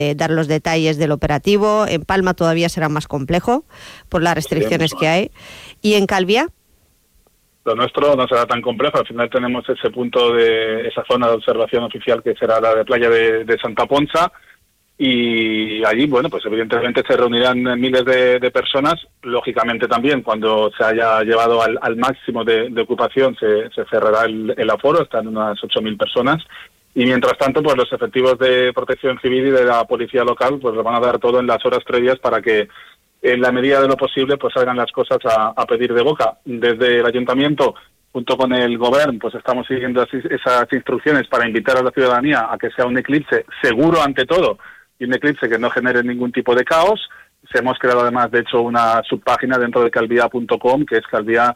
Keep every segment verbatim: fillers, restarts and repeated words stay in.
eh, dar los detalles del operativo. En Palma todavía será más complejo por las restricciones sí, que hay. ¿Y en Calviá? Lo nuestro no será tan complejo. Al final tenemos ese punto de esa zona de observación oficial que será la de playa de, de Santa Ponsa. Y allí, bueno, pues evidentemente se reunirán miles de, de personas. Lógicamente también, cuando se haya llevado al, al máximo de, de ocupación, se, se cerrará el, el aforo, están unas ocho mil personas. Y mientras tanto, pues los efectivos de protección civil y de la policía local, pues lo van a dar todo en las horas previas para que, en la medida de lo posible, pues salgan las cosas a, a pedir de boca. Desde el ayuntamiento, junto con el gobierno, pues estamos siguiendo esas instrucciones para invitar a la ciudadanía a que sea un eclipse seguro ante todo, y un eclipse que no genere ningún tipo de caos. Se hemos creado además, de hecho, una subpágina dentro de calvia punto com, que es calvia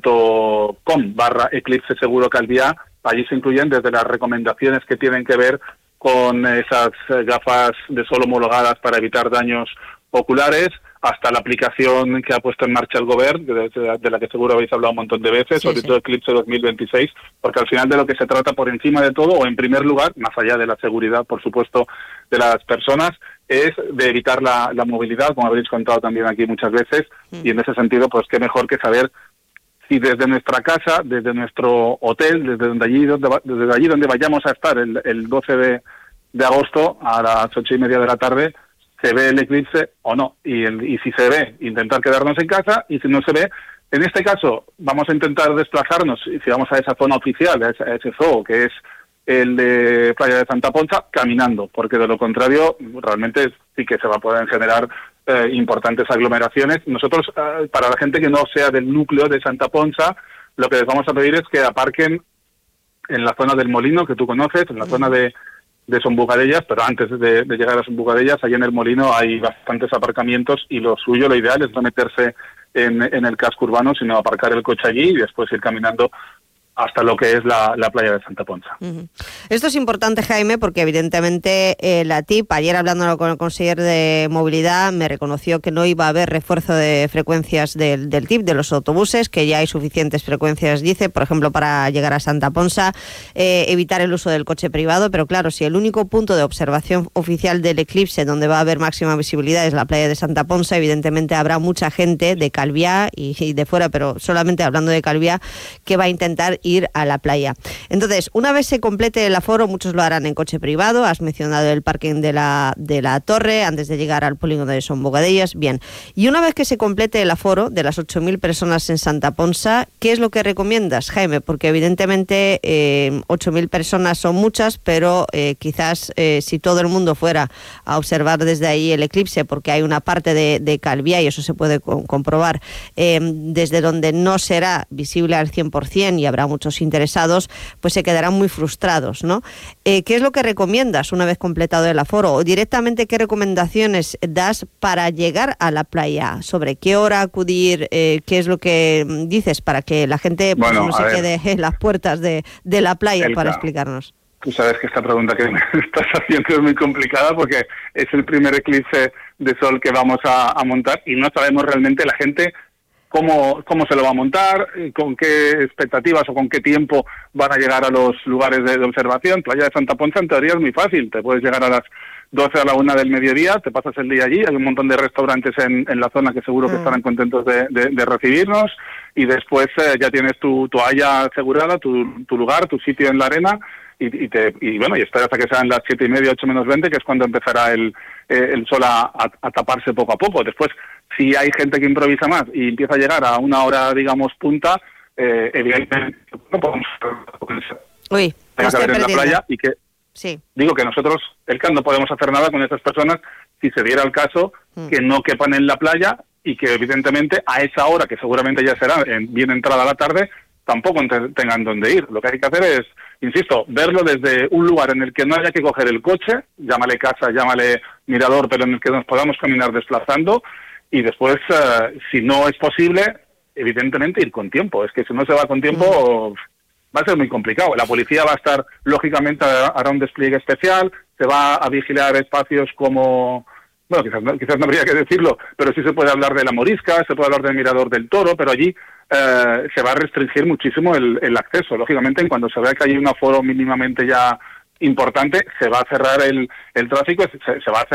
punto com barra eclipse seguro Calviá. Allí se incluyen desde las recomendaciones que tienen que ver con esas gafas de sol homologadas para evitar daños oculares, hasta la aplicación que ha puesto en marcha el gobierno, de, de la que seguro habéis hablado un montón de veces, sí, sobre sí. todo Eclipse dos mil veintiséis, porque al final de lo que se trata por encima de todo, o en primer lugar, más allá de la seguridad, por supuesto, de las personas, es de evitar la, la movilidad, como habréis contado también aquí muchas veces, sí. y en ese sentido, pues qué mejor que saber si desde nuestra casa, desde nuestro hotel, desde donde allí donde, desde allí donde vayamos a estar el, el doce de agosto a las ocho y media de la tarde, se ve el eclipse o no, y, el, y si se ve, intentar quedarnos en casa, y si no se ve, en este caso vamos a intentar desplazarnos, y si vamos a esa zona oficial, a ese, a ese zoo, que es el de Playa de Santa Ponsa, caminando, porque de lo contrario realmente sí que se va a poder generar eh, importantes aglomeraciones. Nosotros, eh, para la gente que no sea del núcleo de Santa Ponsa, lo que les vamos a pedir es que aparquen en la zona del Molino, que tú conoces, en la mm. zona de de Sombugadellas, pero antes de, de llegar a Sombugadellas, allí en el Molino hay bastantes aparcamientos, y lo suyo, lo ideal es no meterse en, en el casco urbano, sino aparcar el coche allí y después ir caminando hasta lo que es la, la playa de Santa Ponsa. Uh-huh. Esto es importante, Jaime, porque evidentemente eh, la T I P, ayer hablándolo con el consejero de Movilidad, me reconoció que no iba a haber refuerzo de frecuencias del, del T I P, de los autobuses, que ya hay suficientes frecuencias, dice, por ejemplo, para llegar a Santa Ponsa, eh, evitar el uso del coche privado, pero claro, si el único punto de observación oficial del eclipse donde va a haber máxima visibilidad es la playa de Santa Ponsa, evidentemente habrá mucha gente de Calviá y, y de fuera, pero solamente hablando de Calviá, que va a intentar ir a la playa. Entonces, una vez se complete el aforo, muchos lo harán en coche privado. Has mencionado el parking de la, de la Torre antes de llegar al polígono de Sombugadellas. Bien. Y una vez que se complete el aforo de las ocho mil personas en Santa Ponsa, ¿qué es lo que recomiendas, Jaime? Porque evidentemente eh, ocho mil personas son muchas, pero eh, quizás eh, si todo el mundo fuera a observar desde ahí el eclipse, porque hay una parte de, de Calviá, y eso se puede co- comprobar, eh, desde donde no será visible al cien por ciento y habrá muchos interesados, pues se quedarán muy frustrados, ¿no? Eh, ¿Qué es lo que recomiendas una vez completado el aforo? O directamente, ¿qué recomendaciones das para llegar a la playa? ¿Sobre qué hora acudir? Eh, ¿Qué es lo que dices para que la gente pues, bueno, no se ver, quede en las puertas de, de la playa para explicarnos? Tú sabes que esta pregunta que me estás haciendo es muy complicada, porque es el primer eclipse de sol que vamos a, a montar y no sabemos realmente la gente cómo cómo se lo va a montar, con qué expectativas o con qué tiempo van a llegar a los lugares de, de observación. Playa de Santa Ponsa en teoría es muy fácil, te puedes llegar a las doce a la una del mediodía, te pasas el día allí, hay un montón de restaurantes en, en la zona que seguro que mm. estarán contentos de, de, de recibirnos, y después eh, ya tienes tu toalla asegurada, tu, tu lugar, tu sitio en la arena, y, y, te, y bueno, y esperas a que sean las siete y media, ocho menos veinte, que es cuando empezará el, eh, el sol a, a, a taparse poco a poco. Después, si hay gente que improvisa más y empieza a llegar a una hora, digamos, punta, eh, evidentemente no podemos Uy, ver en la playa, y que sí. digo que nosotros, el C A N, no podemos hacer nada con esas personas si se diera el caso mm. que no quepan en la playa, y que evidentemente a esa hora, que seguramente ya será en, bien entrada la tarde, tampoco te, tengan dónde ir. Lo que hay que hacer es, insisto, verlo desde un lugar en el que no haya que coger el coche, llámale casa, llámale mirador, pero en el que nos podamos caminar desplazando, y después, uh, si no es posible, evidentemente ir con tiempo. Es que si no se va con tiempo, mm. va a ser muy complicado. La policía va a estar, lógicamente, hará un despliegue especial, se va a vigilar espacios como... Bueno, quizás no, quizás no habría que decirlo, pero sí se puede hablar de la Morisca, se puede hablar del Mirador del Toro, pero allí eh, se va a restringir muchísimo el, el acceso. Lógicamente, en cuando se vea que hay un aforo mínimamente ya importante, se va a cerrar el, el tráfico, se, se va a hacer